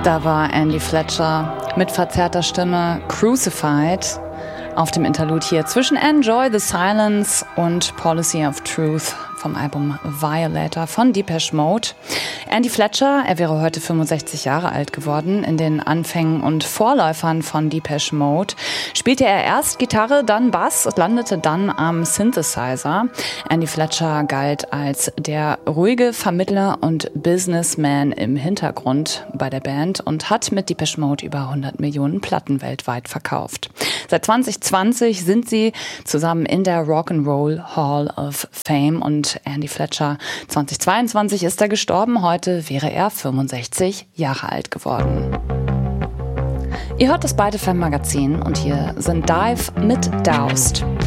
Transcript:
Da war Andy Fletcher mit verzerrter Stimme Crucified auf dem Interlude hier zwischen Enjoy the Silence und Policy of Truth vom Album Violator von Depeche Mode. Andy Fletcher, er wäre heute 65 Jahre alt geworden. In den Anfängen und Vorläufern von Depeche Mode spielte er erst Gitarre, dann Bass und landete dann am Synthesizer. Andy Fletcher galt als der ruhige Vermittler und Businessman im Hintergrund bei der Band und hat mit Depeche Mode über 100 Millionen Platten weltweit verkauft. Seit 2020 sind sie zusammen in der Rock'n'Roll Hall of Fame und Andy Fletcher 2022 ist er gestorben. Heute wäre er 65 Jahre alt geworden. Ihr hört das Beide Femme Magazin und hier sind Dive mit Doused.